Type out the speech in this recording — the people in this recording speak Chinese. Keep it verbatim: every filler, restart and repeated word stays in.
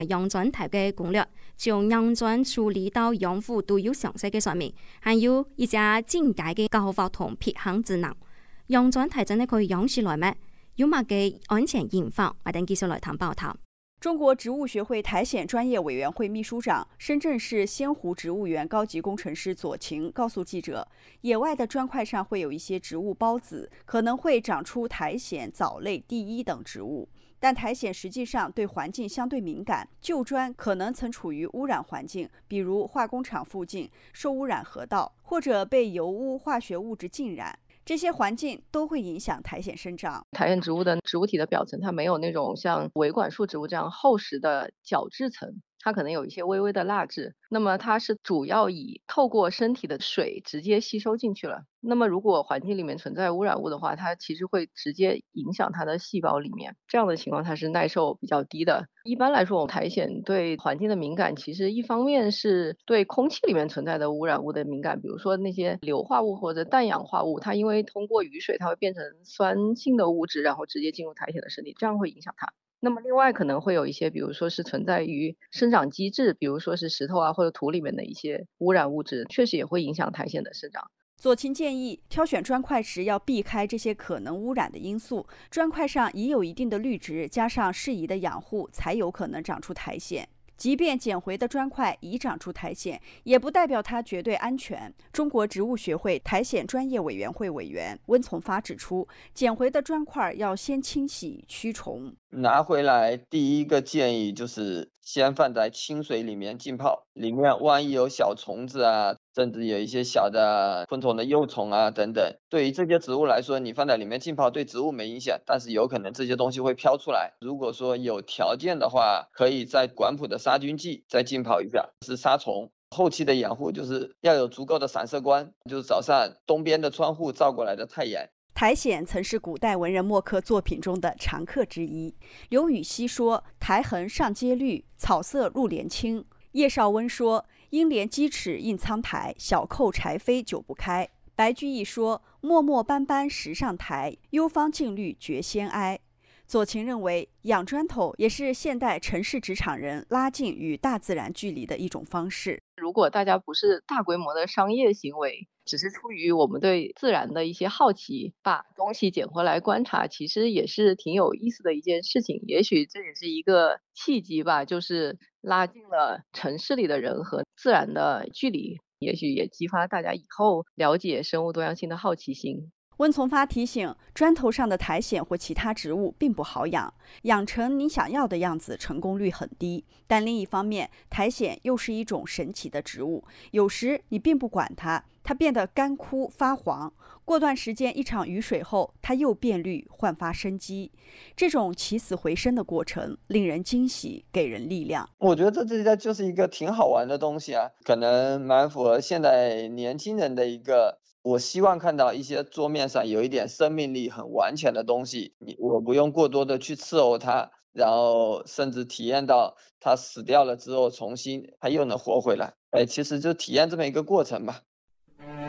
养砖台嘅攻略，將養磚處理到養護都有詳細嘅說明，還有一些進階嘅教法同撇行智能。養磚台真係可以養起來咩？有乜嘅安全隱患？我等繼續來談報道。 中國植物學會苔蘚專業委員會秘書長、深圳市仙湖植物園高級工程師左晴告訴記者，野外的磚塊上會有一些植物孢子，可能會長出苔蘚、藻類、地衣等植物。但苔蘚實際上對環境相對敏感，舊磚可能曾處於污染環境，比如化工廠附近、受污染河道，或者被油污、化學物質浸染。這些環境都會影響苔蘚生長。 苔蘚植物的植物體的表層，它沒有那種像維管束植物這樣厚實的角質層，它可能有一些微微的蠟質。那麼它是主要以透過身體的水直接吸收進去了。那麼如果環境裡面存在污染物的話，它其實會直接影響它的細胞裡面。這樣的情況它是耐受比較低的。一般來說，我們苔蘚對環境的敏感，其實一方面是對空氣裡面存在的污染物的敏感，比如說那些硫化物或者氮氧化物，它因為通過雨水，它會變成酸性的物質，然後直接進入苔蘚的身體，這樣會影響它。那麼另外可能會有一些，比如說是存在於生長機制，比如說是石頭啊或者土裡面的一些污染物質，確實也會影響苔蘚的生長。 左晴建議挑選磚塊時要避開這些可能污染的因素，磚塊上已有一定的綠植，加上適宜的養護，才有可能長出苔蘚。即便撿回的磚塊已長出苔蘚，也不代表它絕對安全。中國植物學會苔蘚專業委員會委員溫從發指出，撿回的磚塊要先清洗驅蟲。 拿回來第一個建議就是先放在清水裡面浸泡，裡面萬一有小蟲子啊，甚至有一些小的昆蟲的幼蟲啊等等，對於這些植物來說，你放在裡面浸泡對植物沒影響，但是有可能這些東西會飄出來。如果說有條件的話，可以在管埔的殺菌劑再浸泡一下，是殺蟲。後期的養護就是要有足夠的散射光，就是早上東邊的窗戶照過來的太陽。 苔蘚曾是古代文人墨客作品中的常客之一。劉禹锡說：“苔痕上階綠，草色入簾青。”葉紹溫說：“應憐雞齒映蒼苔，小扣柴扉久不開。”白居易說：“漠漠斑斑石上苔，幽芳盡綠覺先哀。”左晴認為，養磚頭也是現代城市職場人拉近與大自然距離的一種方式。 如果大家不是大規模的商業行為，只是出於我們對自然的一些好奇，把東西撿回來觀察，其實也是挺有意思的一件事情。也許這也是一個契機吧，就是拉近了城市裡的人和自然的距離，也許也激發大家以後了解生物多樣性的好奇心。 溫從發提醒，磚頭上的苔蘚或其他植物並不好養，養成你想要的樣子成功率很低。但另一方面，苔蘚又是一種神奇的植物，有時你並不管它，它變得乾枯發黃，過段時間一場雨水後，它又變綠煥發生機。這種起死回生的過程令人驚喜，給人力量。 我覺得這就是一個挺好玩的東西啊，可能蠻符合現在年輕人的一個，我希望看到一些桌面上有一點生命力很完全的東西，我不用過多的去伺候它，然後甚至體驗到它死掉了之後重新它又能活回來，哎，其實就體驗這麼一個過程吧。